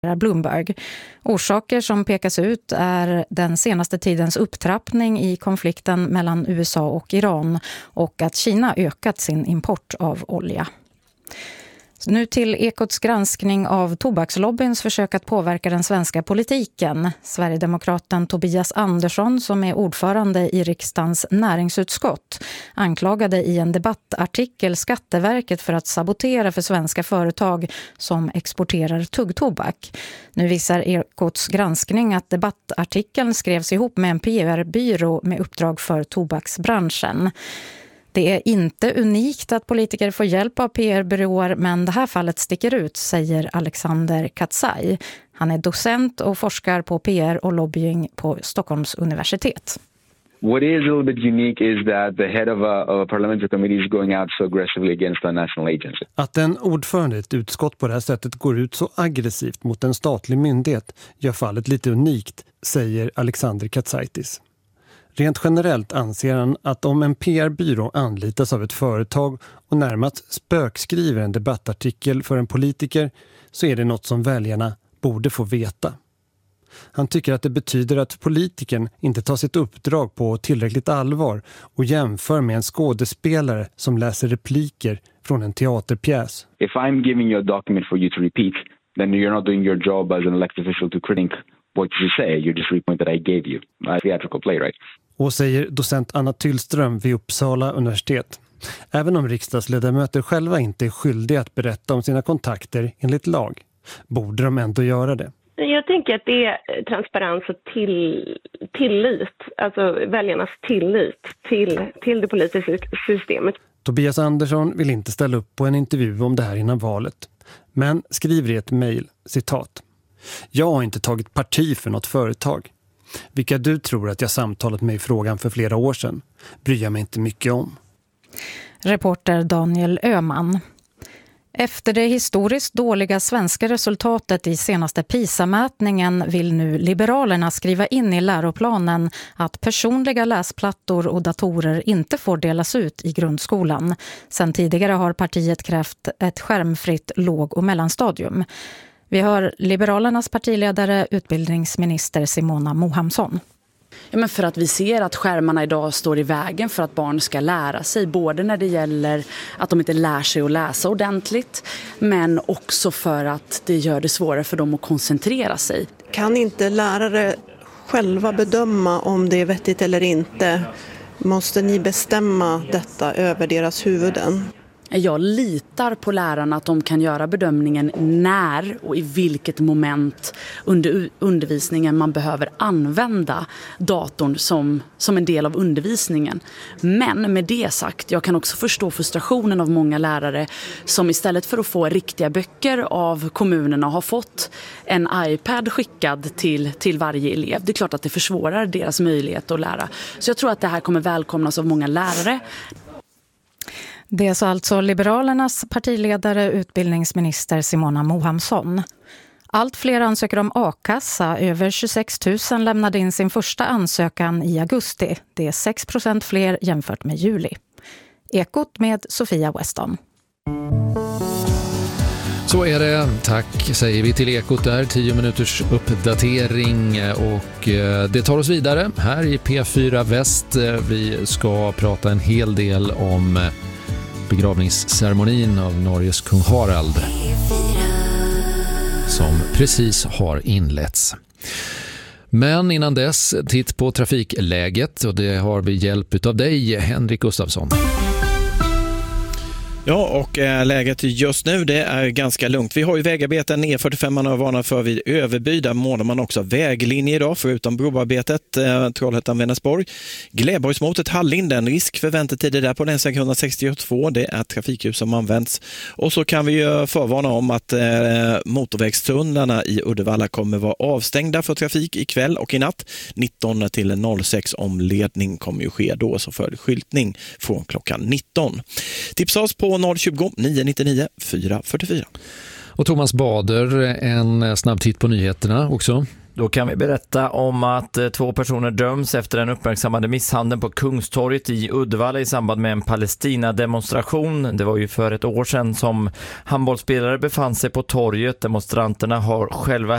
Bloomberg. Orsaker som pekas ut är den senaste tidens upptrappning i konflikten mellan USA och Iran och att Kina ökat sin import av olja. Nu till Ekots granskning av tobakslobbyns försök att påverka den svenska politiken. Sverigedemokraten Tobias Andersson, som är ordförande i riksdagens näringsutskott, anklagade i en debattartikel Skatteverket för att sabotera för svenska företag som exporterar tuggtobak. Nu visar Ekots granskning att debattartikeln skrevs ihop med en PR-byrå med uppdrag för tobaksbranschen. Det är inte unikt att politiker får hjälp av PR-byråer, men det här fallet sticker ut, säger Alexander Katsai. Han är docent och forskar på PR och lobbying på Stockholms universitet. What is a little bit unique is that the head of a parliamentary committee is going out so aggressively against a national agency. Att en ordförande i ett utskott på det här sättet går ut så aggressivt mot en statlig myndighet gör fallet lite unikt, säger Alexander Katsaitis. Rent generellt anser han att om en PR-byrå anlitas av ett företag och närmast spökskriver en debattartikel för en politiker så är det något som väljarna borde få veta. Han tycker att det betyder att politikern inte tar sitt uppdrag på tillräckligt allvar och jämför med en skådespelare som läser repliker från en teaterpjäs. If I'm giving you a document for you to repeat, then you're not doing your job as an elected official to critique what you say. You're just repeating that I gave you. A theatrical playwright. Och säger docent Anna Tyllström vid Uppsala universitet. Även om riksdagsledamöter själva inte är skyldiga att berätta om sina kontakter enligt lag, borde de ändå göra det. Jag tänker att det är transparens och tillit, alltså väljarnas tillit till det politiska systemet. Tobias Andersson vill inte ställa upp på en intervju om det här innan valet, men skriver i ett mejl, citat: "Jag har inte tagit parti för något företag. Vilka du tror att jag samtalat med i frågan för flera år sedan bryr jag mig inte mycket om." Reporter Daniel Öhman. Efter det historiskt dåliga svenska resultatet i senaste PISA-mätningen vill nu Liberalerna skriva in i läroplanen att personliga läsplattor och datorer inte får delas ut i grundskolan. Sen tidigare har partiet krävt ett skärmfritt låg- och mellanstadium. Vi hör Liberalernas partiledare, utbildningsminister Simona Mohamsson. Ja, men för att vi ser att skärmarna idag står i vägen för att barn ska lära sig. Både när det gäller att de inte lär sig att läsa ordentligt, men också för att det gör det svårare för dem att koncentrera sig. Kan inte lärare själva bedöma om det är vettigt eller inte? Måste ni bestämma detta över deras huvuden? Jag litar på lärarna att de kan göra bedömningen när och i vilket moment under undervisningen man behöver använda datorn som en del av undervisningen. Men med det sagt, jag kan också förstå frustrationen av många lärare som istället för att få riktiga böcker av kommunerna har fått en iPad skickad till varje elev. Det är klart att det försvårar deras möjlighet att lära. Så jag tror att det här kommer välkomnas av många lärare. Det är så alltså Liberalernas partiledare, utbildningsminister Simona Mohamsson. Allt fler ansöker om a-kassa. Över 26 000 lämnade in sin första ansökan i augusti. Det är 6% fler jämfört med juli. Ekot med Sofia Weston. Så är det. Tack säger vi till Ekot där. 10 minuters uppdatering och det tar oss vidare här i P4 Väst. Vi ska prata en hel del om begravningsceremonin av Norges kung Harald som precis har inletts. Men innan dess, titt på trafikläget, och det har vi hjälp av dig, Henrik Gustafsson. Ja, och läget just nu det är ganska lugnt. Vi har ju vägarbeten, E45 man har varnat för vid Överby. Där målar man också väglinje idag förutom broarbetet. Trollhättan-Vänersborg. Gläborgsmotet Hallinden, risk för väntetider där på länsväg 162. Det är trafikljus som används. Och så kan vi ju förvarna om att motorvägstunnlarna i Uddevalla kommer vara avstängda för trafik ikväll och i natt. 19 till 06 omledning kommer ju ske då, så följer skyltning från klockan 19. Tipsa oss på 020 999 444. Och Thomas Bader, en snabb titt på nyheterna också. Då kan vi berätta om att 2 personer döms efter den uppmärksammade misshandeln på Kungstorget i Uddevalla i samband med en Palestina-demonstration. Det var ju för ett år sedan som handbollsspelare befann sig på torget. Demonstranterna har själva